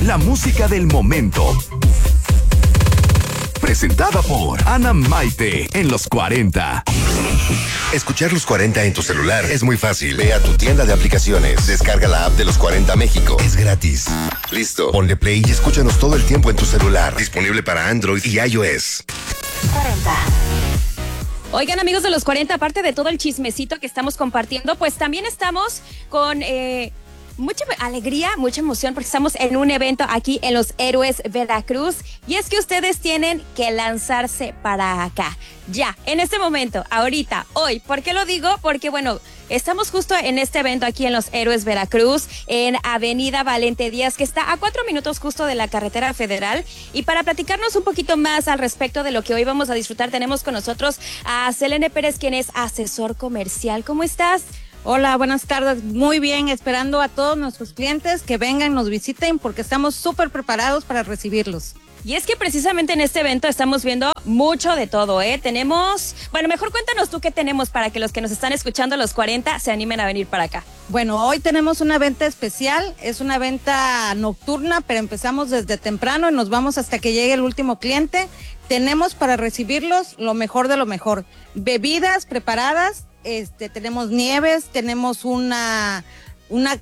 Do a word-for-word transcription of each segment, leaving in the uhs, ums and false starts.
la música del momento. Presentada por Ana Maite en Los cuarenta. Escuchar Los cuarenta en tu celular es muy fácil. Ve a tu tienda de aplicaciones, descarga la app de Los cuarenta México. Es gratis. Listo. Ponle play y escúchanos todo el tiempo en tu celular. Disponible para Android y iOS. cuarenta. Oigan, amigos de Los cuarenta, aparte de todo el chismecito que estamos compartiendo, pues también estamos con eh, mucha alegría, mucha emoción, porque estamos en un evento aquí en Los Héroes Veracruz. Y es que ustedes tienen que lanzarse para acá. Ya, en este momento, ahorita, hoy. ¿Por qué lo digo? Porque, bueno, estamos justo en este evento aquí en Los Héroes Veracruz, en Avenida Valente Díaz, que está a cuatro minutos justo de la carretera federal. Y para platicarnos un poquito más al respecto de lo que hoy vamos a disfrutar, tenemos con nosotros a Selene Pérez, quien es asesor comercial. ¿Cómo estás? Hola, buenas tardes. Muy bien, esperando a todos nuestros clientes que vengan, nos visiten, porque estamos súper preparados para recibirlos. Y es que precisamente en este evento estamos viendo mucho de todo, ¿eh? Tenemos, bueno, mejor cuéntanos tú qué tenemos para que los que nos están escuchando Los cuarenta se animen a venir para acá. Bueno, hoy tenemos una venta especial, es una venta nocturna, pero empezamos desde temprano y nos vamos hasta que llegue el último cliente. Tenemos para recibirlos lo mejor de lo mejor. Bebidas preparadas, este, tenemos nieves, tenemos una, una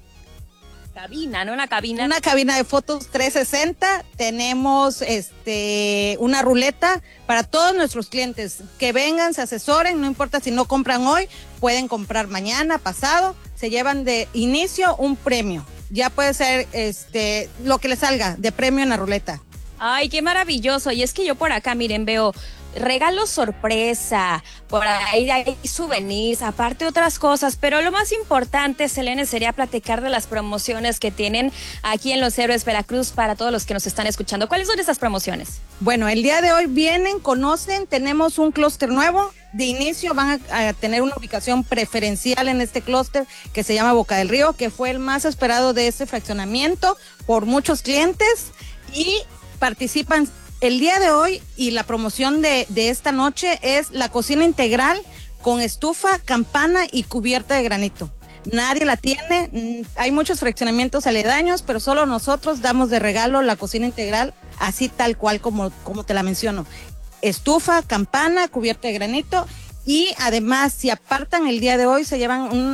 cabina, ¿no? Una cabina. Una cabina de fotos trescientos sesenta, tenemos este una ruleta para todos nuestros clientes que vengan, se asesoren, no importa si no compran hoy, pueden comprar mañana, pasado, se llevan de inicio un premio. Ya puede ser este lo que les salga de premio en la ruleta. Ay, qué maravilloso. Y es que yo por acá, miren, veo regalos sorpresa, por ahí hay souvenirs, aparte otras cosas, pero lo más importante, Selene, sería platicar de las promociones que tienen aquí en Los Héroes Veracruz para todos los que nos están escuchando. ¿Cuáles son esas promociones? Bueno, el día de hoy vienen, conocen, tenemos un clúster nuevo. De inicio van a, a tener una ubicación preferencial en este clúster que se llama Boca del Río, que fue el más esperado de este fraccionamiento por muchos clientes y participan el día de hoy, y la promoción de, de esta noche es la cocina integral con estufa, campana y cubierta de granito. Nadie la tiene, hay muchos fraccionamientos aledaños, pero solo nosotros damos de regalo la cocina integral así tal cual como, como te la menciono. Estufa, campana, cubierta de granito, y además si apartan el día de hoy se llevan un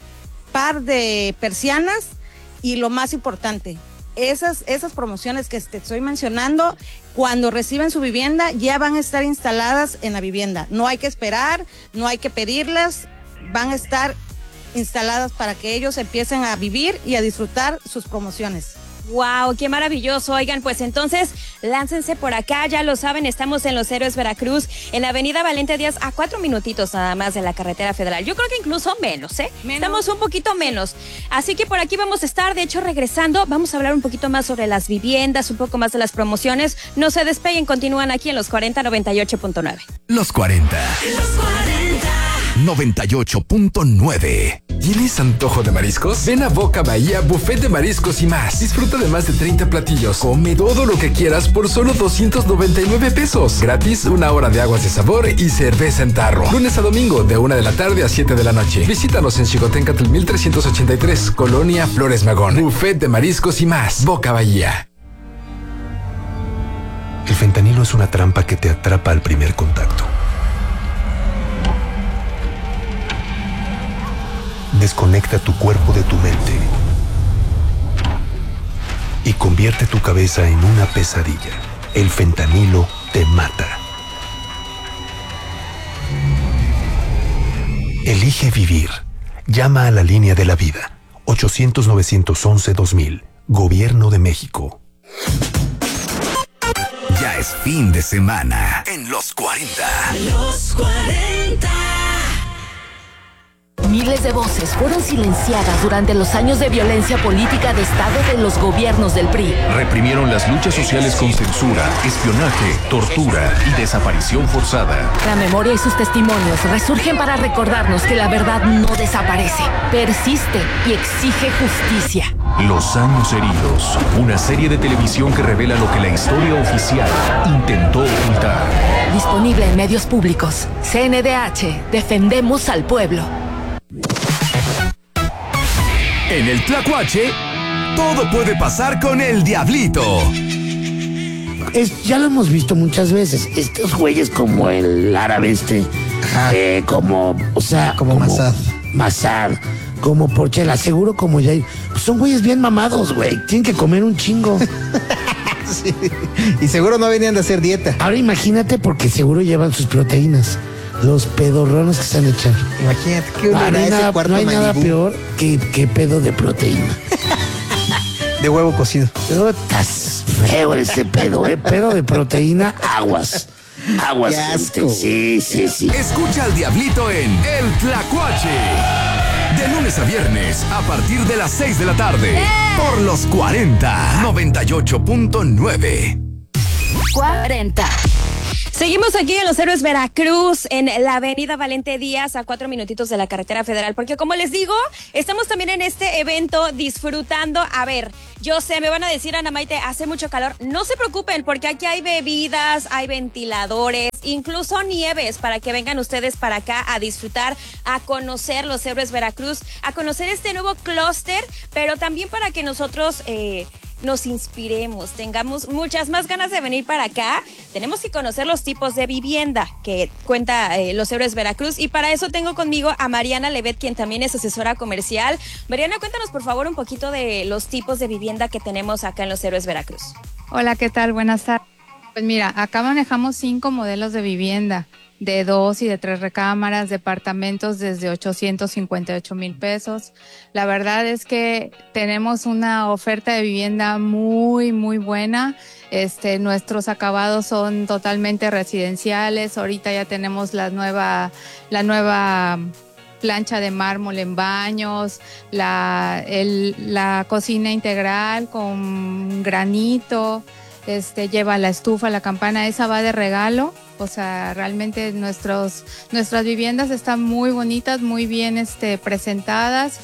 par de persianas, y lo más importante, Esas, esas promociones que te estoy mencionando, cuando reciben su vivienda, ya van a estar instaladas en la vivienda. No hay que esperar, no hay que pedirlas, van a estar instaladas para que ellos empiecen a vivir y a disfrutar sus promociones. ¡Wow! ¡Qué maravilloso! Oigan, pues entonces, láncense por acá, ya lo saben, estamos en Los Héroes Veracruz, en la Avenida Valente Díaz, a cuatro minutitos nada más de la carretera federal. Yo creo que incluso menos, ¿eh? Menos. Estamos un poquito menos. Así que por aquí vamos a estar, de hecho, regresando, vamos a hablar un poquito más sobre las viviendas, un poco más de las promociones. No se despeguen, continúan aquí en Los cuarenta, noventa y ocho punto nueve. Los cuarenta. Los cuarenta. noventa y ocho punto nueve. ¿Tienes antojo de mariscos? Ven a Boca Bahía, buffet de mariscos y más. Disfruta de más de treinta platillos. Come todo lo que quieras por solo doscientos noventa y nueve pesos. Gratis, una hora de aguas de sabor y cerveza en tarro. Lunes a domingo, de una de la tarde a siete de la noche. Visítanos en Xicoténcatl mil trescientos ochenta y tres, Colonia Flores Magón. Buffet de mariscos y más. Boca Bahía. El fentanilo es una trampa que te atrapa al primer contacto. Desconecta tu cuerpo de tu mente y convierte tu cabeza en una pesadilla. El fentanilo te mata. Elige vivir. Llama a la línea de la vida. ochocientos, novecientos once, dos mil. Gobierno de México. Ya es fin de semana en Los cuarenta. Los cuarenta. Miles de voces fueron silenciadas durante los años de violencia política de Estado de los gobiernos del P R I. Reprimieron las luchas sociales con censura, espionaje, tortura y desaparición forzada. La memoria y sus testimonios resurgen para recordarnos que la verdad no desaparece, persiste y exige justicia. Los años heridos, una serie de televisión que revela lo que la historia oficial intentó ocultar. Disponible en medios públicos. C N D H, defendemos al pueblo. En el Tlacuache, todo puede pasar con el Diablito. Es, ya lo hemos visto muchas veces. Estos güeyes como el árabe este, eh, como, o sea, como, como Massad. Massad, como Porchela, seguro como Jair. Pues son güeyes bien mamados, güey. Tienen que comer un chingo. Sí. Y seguro no venían de hacer dieta. Ahora imagínate porque seguro llevan sus proteínas. Los pedorrones que se han echado. Imagínate que ah, no hay nada, no hay nada peor que, que pedo de proteína. De huevo cocido. Pero estás feo ese pedo, ¿eh? Pedo de proteína, aguas. Aguas, gente. Sí, sí, sí. Escucha al Diablito en El Tlacuache. De lunes a viernes, a partir de las seis de la tarde. ¡Eh! Por los cuarenta, noventa y ocho punto nueve. cuarenta. Seguimos aquí en Los Héroes Veracruz, en la avenida Valente Díaz, a cuatro minutitos de la carretera federal, porque como les digo, estamos también en este evento disfrutando. A ver, yo sé, me van a decir, Ana Maite, hace mucho calor. No se preocupen, porque aquí hay bebidas, hay ventiladores, incluso nieves, para que vengan ustedes para acá a disfrutar, a conocer Los Héroes Veracruz, a conocer este nuevo clúster, pero también para que nosotros... Eh, nos inspiremos, tengamos muchas más ganas de venir para acá. Tenemos que conocer los tipos de vivienda que cuenta eh, Los Héroes Veracruz, y para eso tengo conmigo a Mariana Levet, quien también es asesora comercial. Mariana, cuéntanos por favor un poquito de los tipos de vivienda que tenemos acá en Los Héroes Veracruz. Hola, ¿qué tal? Buenas tardes. Pues mira, acá manejamos cinco modelos de vivienda, de dos y de tres recámaras, departamentos desde ochocientos cincuenta y ocho mil pesos. La verdad es que tenemos una oferta de vivienda muy, muy buena. Este, nuestros acabados son totalmente residenciales. Ahorita ya tenemos la nueva, la nueva plancha de mármol en baños, la, el, la cocina integral con granito. Este, lleva la estufa, la campana, esa va de regalo. O sea, realmente nuestros, nuestras viviendas están muy bonitas, muy bien este, presentadas.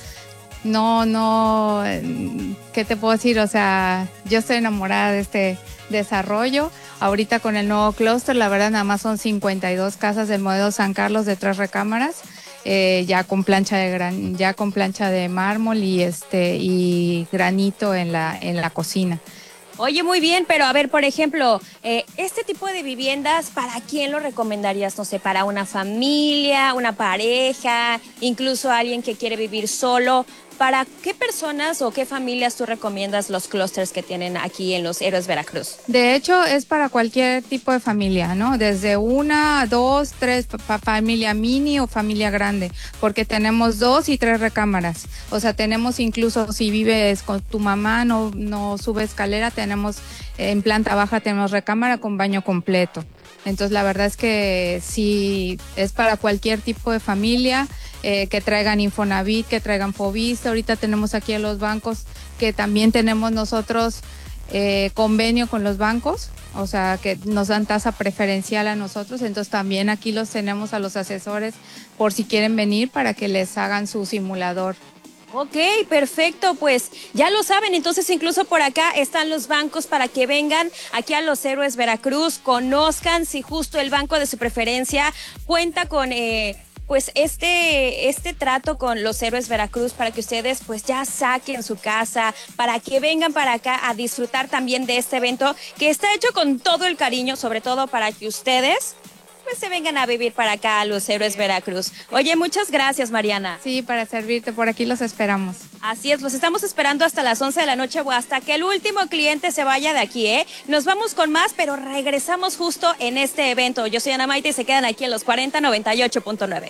No, no, ¿qué te puedo decir? O sea, yo estoy enamorada de este desarrollo. Ahorita con el nuevo clúster, la verdad nada más son cincuenta y dos casas del modelo San Carlos de tres recámaras, eh, ya con plancha de gran, ya con plancha de mármol y este y granito en la, en la cocina. Oye, muy bien, pero a ver, por ejemplo, eh, este tipo de viviendas, ¿para quién lo recomendarías? No sé, para una familia, una pareja, incluso alguien que quiere vivir solo. ¿Para qué personas o qué familias tú recomiendas los clústeres que tienen aquí en Los Héroes Veracruz? De hecho, es para cualquier tipo de familia, ¿no? Desde una, dos, tres, pa- familia mini o familia grande, porque tenemos dos y tres recámaras. O sea, tenemos incluso si vives con tu mamá, no, no sube escalera, tenemos en planta baja, tenemos recámara con baño completo. Entonces, la verdad es que sí, es para cualquier tipo de familia. Eh, que traigan Infonavit, que traigan Fovista. Ahorita tenemos aquí a los bancos, que también tenemos nosotros eh, convenio con los bancos, o sea, que nos dan tasa preferencial a nosotros. Entonces también aquí los tenemos a los asesores por si quieren venir para que les hagan su simulador. Ok, perfecto, pues ya lo saben, entonces incluso por acá están los bancos para que vengan aquí a Los Héroes Veracruz, conozcan si justo el banco de su preferencia cuenta con... Eh, pues este, este trato con Los Héroes Veracruz para que ustedes pues ya saquen su casa, para que vengan para acá a disfrutar también de este evento que está hecho con todo el cariño, sobre todo para que ustedes pues se vengan a vivir para acá a Los Héroes Veracruz. Oye, muchas gracias, Mariana. Sí, para servirte, por aquí los esperamos. Así es, los estamos esperando hasta las once de la noche o hasta que el último cliente se vaya de aquí, ¿eh? Nos vamos con más, pero regresamos justo en este evento. Yo soy Ana Maite y se quedan aquí en Los cuarenta, noventa y ocho punto nueve.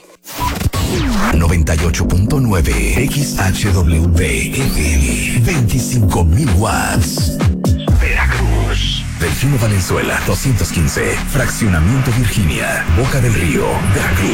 noventa y ocho punto nueve X H W F M, veinticinco mil watts. Veracruz. Delfino Valenzuela, doscientos quince. Fraccionamiento Virginia, Boca del Río, Veracruz.